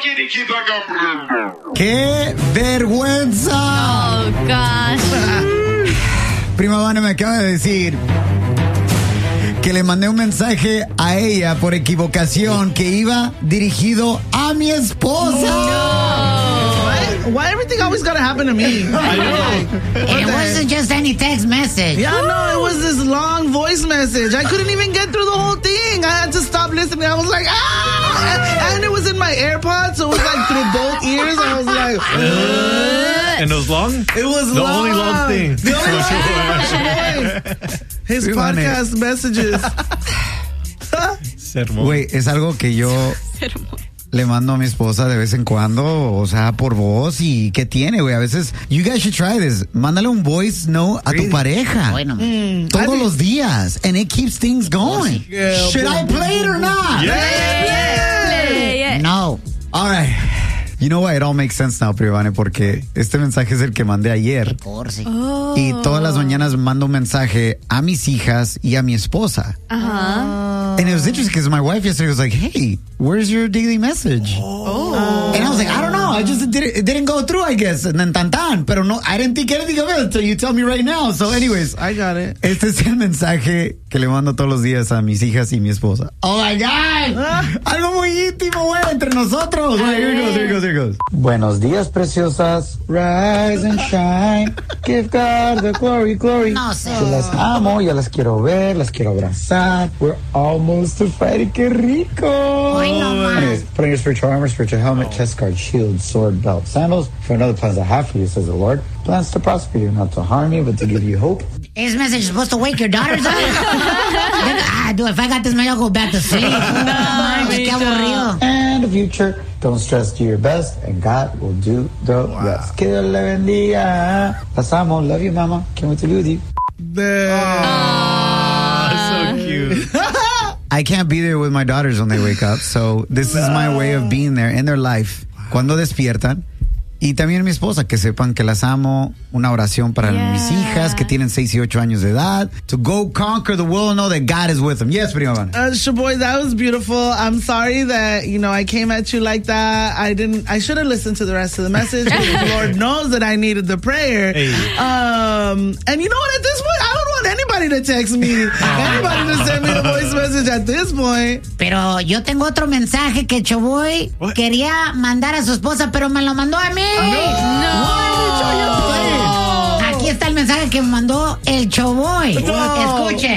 ¡Qué vergüenza! Oh, gosh. Prima Vane me acaba de decir que le mandé un mensaje a ella por equivocación que iba dirigido a mi esposa. Why everything always gotta happen to me? I know. And it wasn't just any text message. Yeah, no, it was this long voice message. I couldn't even get through the whole thing. I had to stop listening. I was like, ah! And it was in my AirPods, so it was like through both ears. I was like, And it was long? It was the long. only long thing. The only long thing. His podcast messages. Güey, es algo que yo le mando a mi esposa de vez en cuando, o sea, por voz. ¿Y qué tiene, güey? A veces, you guys should try this. Mándale un voice note a tu pareja. Bueno, todos los días. And it keeps things going. Yeah, Should I play it or not? Yeah. No. All right. You know what? It all makes sense now, Privane, porque este mensaje es el que mandé ayer. Corsi. Y todas las mañanas mando un mensaje a mis hijas y a mi esposa. And it was interesting because my wife yesterday was like, hey, where's your daily message? And I was like, I don't know. It didn't go through, I guess. And then tan. Pero no, I didn't think anything of it. So you tell me right now. So anyways. I got it. Este es el mensaje que le mando todos los días a mis hijas y mi esposa. Oh my God. Algo muy íntimo, güey, entre nosotros. Here it goes. Buenos días, preciosas. Rise and shine. Give God the glory. No sé. Yo las amo, ya las quiero ver, las quiero abrazar. We're almost to Friday. ¡Qué rico! Ay, no más. Anyways, put on your spiritual armor, spiritual helmet, chest guard, shield, sword, belt, sandals. For another plans I have for you, says the Lord. Plans to prosper you, not to harm you, but to give you hope. Is message supposed to wake your daughters up? Dude, if I got this, maybe I'll go back to sleep. Qué aburrido. And the future. Don't stress, do your best, and God will do the rest. Que Dios le bendiga. Las amo. Love you, mama. Can't wait to be with you. So cute. I can't be there with my daughters when they wake up, so this is my way of being there in their life. Cuando despiertan. Y también mi esposa, que sepan que las amo. Una oración para mis hijas que tienen 6 y 8 años de edad. To go conquer the world and know that God is with them. Yes, Prima Vane. Shaboy, that was beautiful. I'm sorry that, I came at you like that. I should have listened to the rest of the message. The Lord knows that I needed the prayer. Hey. And you know what? At this point, I don't want anybody to text me. Anybody to send me a voice message at this point. Pero yo tengo otro mensaje que Choboy quería mandar a su esposa, pero me lo mandó a mí. Aquí está el mensaje que me mandó el Choboy. Escuchen.